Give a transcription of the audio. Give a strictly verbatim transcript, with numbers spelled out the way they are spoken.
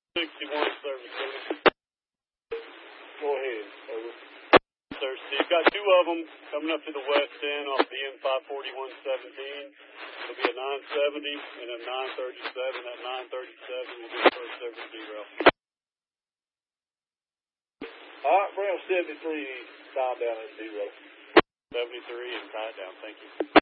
sixty-one service. Go ahead. Over. Sir, Steve, got two of them coming up to the west end off the M five forty-one seventeen. It'll be a nine seventy and a nine thirty-seven. That nine thirty-seven will be the first service zero. All right, Brown seventy-three, dial down at zero. seventy-three and tie it down. Thank you.